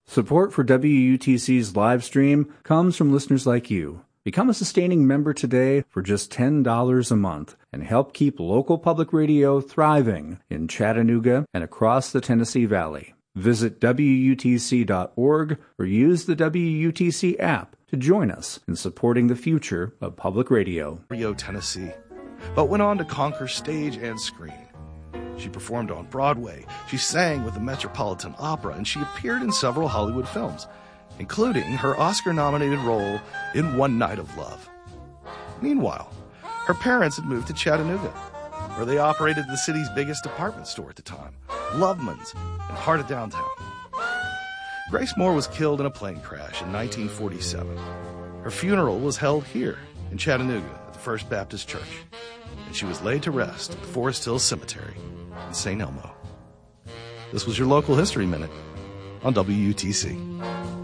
Support for WUTC's live stream comes from listeners like you. Become a sustaining member today for just $10 a month and help keep local public radio thriving in Chattanooga and across the Tennessee Valley. Visit WUTC.org or use the WUTC app to join us in supporting the future of public radio. Rio, Tennessee, but went on to conquer stage and screen. She performed on Broadway, she sang with the Metropolitan Opera, and she appeared in several Hollywood films, including her Oscar-nominated role in One Night of Love. Meanwhile, her parents had moved to Chattanooga, where they operated the city's biggest department store at the time, Loveman's, in the heart of downtown. Grace Moore was killed in a plane crash in 1947. Her funeral was held here in Chattanooga at the First Baptist Church, and she was laid to rest at the Forest Hills Cemetery in St. Elmo. This was your Local History Minute on WUTC.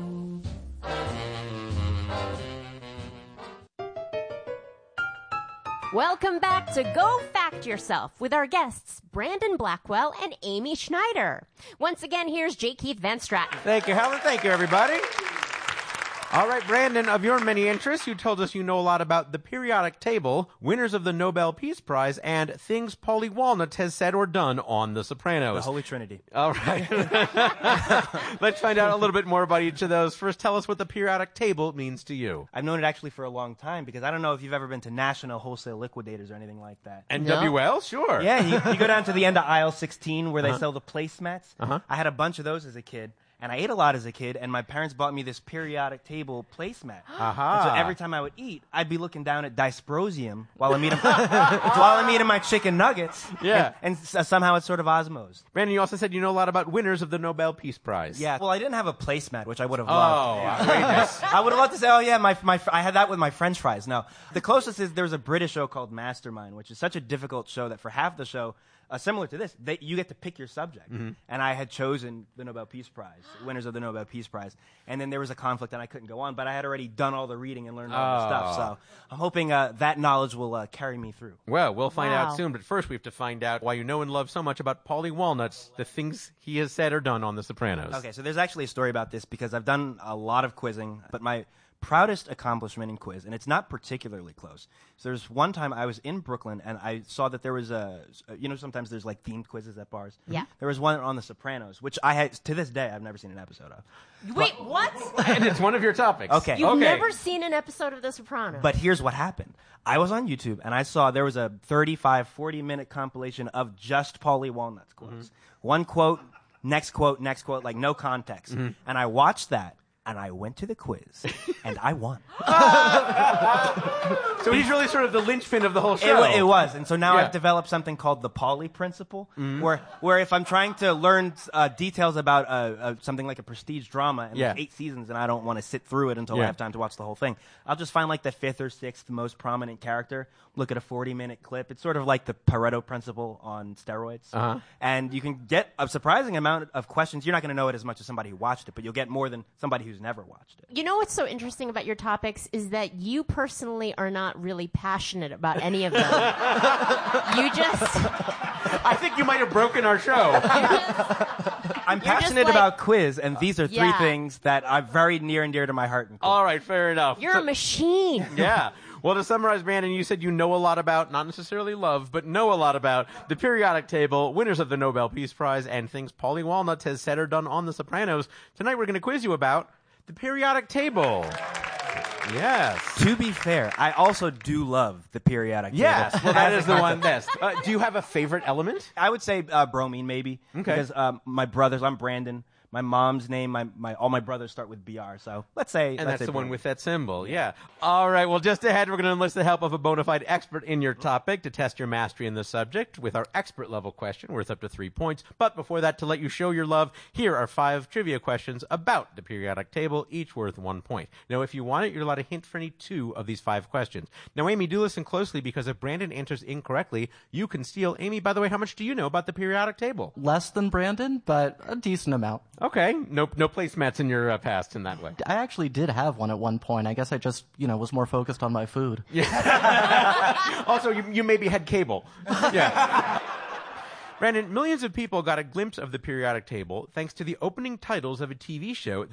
Welcome back to Go Fact Yourself with our guests, Brandon Blackwell and Amy Schneider. Once again, here's J. Keith Van Stratten. Thank you, Helen. Thank you, everybody. All right, Brandon, of your many interests, you told us you know a lot about the periodic table, winners of the Nobel Peace Prize, and things Paulie Walnuts has said or done on The Sopranos. The Holy Trinity. All right. Let's find out a little bit more about each of those. First, tell us what the periodic table means to you. I've known it actually for a long time because I don't know if you've ever been to National Wholesale Liquidators or anything like that. NWL? Sure. Yeah, you go down to the end of aisle 16 where they sell the placemats. I had a bunch of those as a kid. And I ate a lot as a kid, and my parents bought me this periodic table placemat. And so every time I would eat, I'd be looking down at dysprosium while I'm eating my chicken nuggets. Yeah. And somehow it's sort of osmosed. Brandon, you also said you know a lot about winners of the Nobel Peace Prize. Yeah. Well, I didn't have a placemat, which I would have loved. Oh, outrageous. I would have loved to say, oh, yeah, I had that with my French fries. No. The closest is there's a British show called Mastermind, which is such a difficult show that for half the show, similar to this, you get to pick your subject. And I had chosen the Nobel Peace Prize, winners of the Nobel Peace Prize. And then there was a conflict and I couldn't go on, but I had already done all the reading and learned all the stuff. So I'm hoping that knowledge will carry me through. Well, we'll find out soon, but first we have to find out why you know and love so much about Paulie Walnuts, the things he has said or done on The Sopranos. Okay, so there's actually a story about this because I've done a lot of quizzing, but my proudest accomplishment in quiz, and it's not particularly close. So there's one time I was in Brooklyn, and I saw that there was sometimes there's like themed quizzes at bars. Yeah. There was one on The Sopranos, which I had, to this day, I've never seen an episode of. Wait, what? And it's one of your topics. Okay. You've never seen an episode of The Sopranos. But here's what happened. I was on YouTube, and I saw there was a 35, 40-minute compilation of just Paulie Walnuts quotes. One quote, next quote, like no context. And I watched that. And I went to the quiz, and I won. So he's really sort of the linchpin of the whole show. It was. And so now I've developed something called the Paulie Principle, where if I'm trying to learn details about something like a prestige drama, and there's 8 seasons, and I don't want to sit through it until I have time to watch the whole thing, I'll just find like the 5th or 6th most prominent character, look at a 40-minute clip. It's sort of like the Pareto Principle on steroids. And you can get a surprising amount of questions. You're not going to know it as much as somebody who watched it, but you'll get more than somebody who's never watched it. You know what's so interesting about your topics is that you personally are not really passionate about any of them. You just... I think you might have broken our show. I'm passionate about quiz, and these are 3 things that are very near and dear to my heart. All right, fair enough. You're a machine. Yeah. Well, to summarize, Brandon, you said you know a lot about, not necessarily love, but know a lot about the periodic table, winners of the Nobel Peace Prize, and things Paulie Walnuts has said or done on The Sopranos. Tonight we're going to quiz you about the periodic table. Yes. To be fair, I also do love the periodic table. Yes, well, that is the one best. Do you have a favorite element? I would say bromine, maybe. Okay. Because my brothers, I'm Brandon. My mom's name, all my brothers start with BR, so let's say... And that's the one with that symbol, yeah. All right, well, just ahead, we're going to enlist the help of a bona fide expert in your topic to test your mastery in the subject with our expert-level question worth up to 3 points. But before that, to let you show your love, here are 5 trivia questions about the periodic table, each worth 1 point. Now, if you want it, you're allowed a hint for any 2 of these 5 questions. Now, Amy, do listen closely, because if Brandon answers incorrectly, you can steal. Amy, by the way, how much do you know about the periodic table? Less than Brandon, but a decent amount. Okay. No placemats in your past in that way. I actually did have one at one point. I guess I just, was more focused on my food. Yeah. Also, you maybe had cable. Yeah. Brandon, millions of people got a glimpse of the periodic table thanks to the opening titles of a TV show